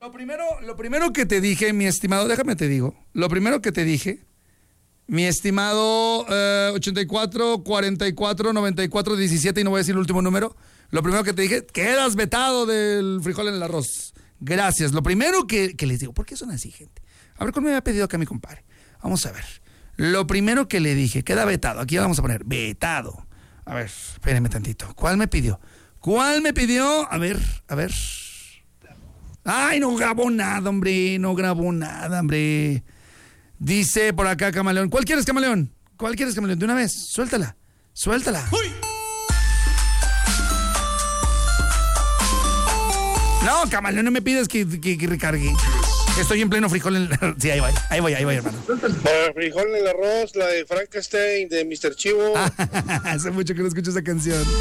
Lo primero que te dije, mi estimado, déjame te digo, lo primero que te dije, mi estimado 84, 44, 94, 17, y no voy a decir el último número, lo primero que te dije, quedas vetado del frijol en el arroz. Gracias. Lo primero que les digo, ¿por qué son así, gente? A ver, ¿cuál me había pedido acá mi compadre? Vamos a ver. Lo primero que le dije, queda vetado, aquí vamos a poner, vetado. A ver, espérenme tantito. ¿Cuál me pidió? A ver. Ay, no grabó nada, hombre. Dice por acá Camaleón. ¿Cuál quieres, Camaleón? De una vez, suéltala. ¡Uy! No, Camaleón, no me pides que recargue. Estoy en pleno frijol. Sí, ahí voy, hermano. Frijol en el arroz, la de Frankenstein, de Mr. Chivo. Hace mucho que no escucho esa canción.